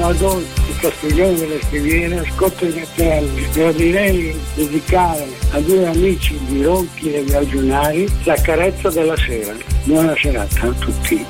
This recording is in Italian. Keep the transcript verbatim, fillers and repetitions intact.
Amador di Castiglione delle Stiviere, ascolto i Gattelli. Vorrei dedicare a due amici di Ronchi e Viaggiunari La carezza della sera. Buona serata a tutti.